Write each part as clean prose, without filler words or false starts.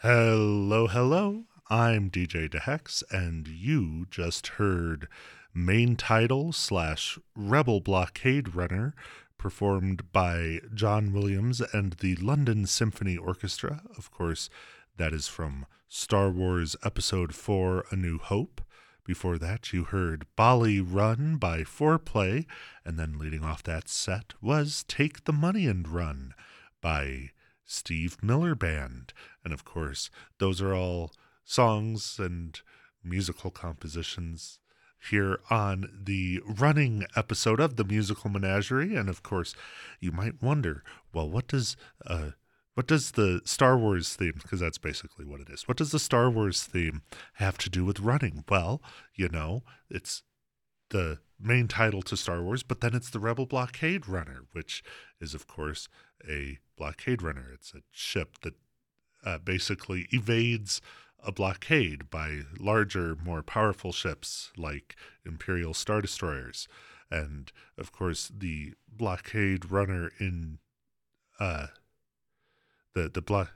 Hello, hello. I'm DJ DeHex, and you just heard main title slash Rebel Blockade Runner performed by John Williams and the London Symphony Orchestra. Of course, that is from Star Wars Episode 4 A New Hope. Before that, you heard Bali Run by Foreplay, and then leading off that set was Take the Money and Run by Steve Miller Band. And of course, those are all songs and musical compositions here on the running episode of the Musical Menagerie. And of course, you might wonder, well, what does the Star Wars theme, because that's basically what it is, what does the Star Wars theme have to do with running? Well, it's the main title to Star Wars, but then it's the Rebel Blockade Runner, which is, of course, a blockade runner. It's a ship that basically evades a blockade by larger, more powerful ships like Imperial Star Destroyers. And, of course, the blockade runner in the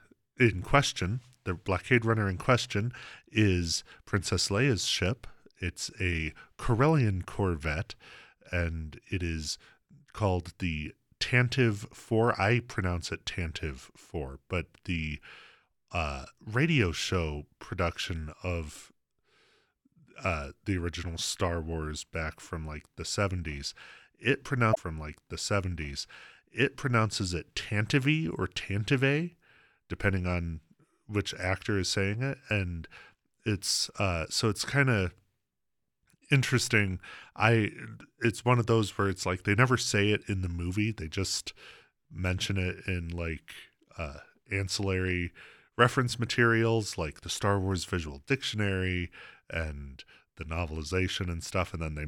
blockade runner in question is Princess Leia's ship. It's a Corellian corvette, and it is called the Tantive 4. I pronounce it Tantive 4, but the radio show production of the original Star Wars back from the 70s, it pronounces it Tantive or Tantive, depending on which actor is saying it, and it's so it's kind of interesting. It's one of those where it's like they never say it in the movie, they just mention it in ancillary reference materials like the Star Wars Visual Dictionary and the novelization and stuff, and then they